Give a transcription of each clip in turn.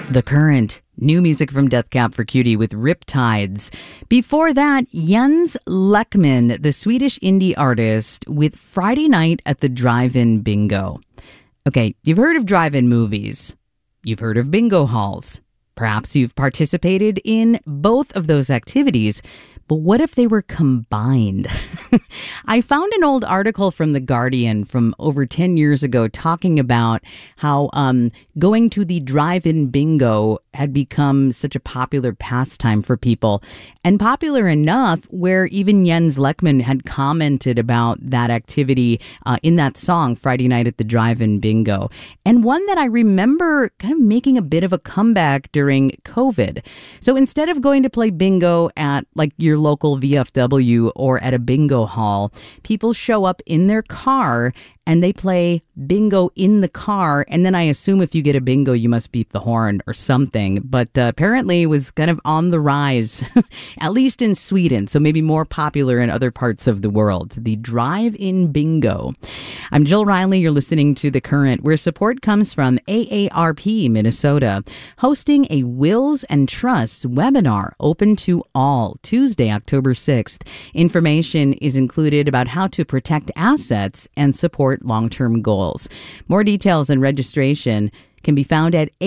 The Current. New music from Death Cab for Cutie with Riptides. Before that, Jens Lekman, the Swedish indie artist, with Friday Night at the Drive-In Bingo. Okay, you've heard of drive-in movies. You've heard of bingo halls. Perhaps you've participated in both of those activities. But what if they were combined? I found an old article from The Guardian from over 10 years ago talking about how going to the drive-in bingo had become such a popular pastime for people, and popular enough where even Jens Lekman had commented about that activity in that song, Friday Night at the Drive-In Bingo, and one that I remember kind of making a bit of a comeback during COVID. So instead of going to play bingo at like your local VFW or at a bingo hall, people show up in their car and they play bingo in the car. And then I assume if you get a bingo, you must beep the horn or something. But apparently it was kind of on the rise, at least in Sweden. So maybe more popular in other parts of the world. The drive-in bingo. I'm Jill Riley. You're listening to The Current, where support comes from AARP Minnesota, hosting a Wills and Trusts webinar open to all Tuesday, October 6th. Information is included about how to protect assets and support long-term goals. More details and registration can be found at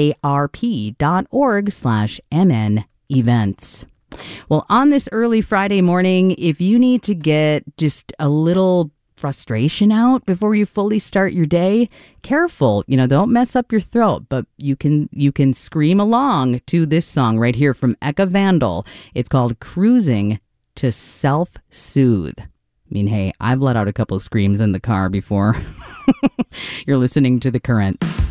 aarp.org/MN events. Well, on this early Friday morning, if you need to get just a little frustration out before you fully start your day, careful, don't mess up your throat, but you can scream along to this song right here from Eka Vandal. It's called Cruising to Self-Soothe. I mean, hey, I've let out a couple of screams in the car before. You're listening to The Current.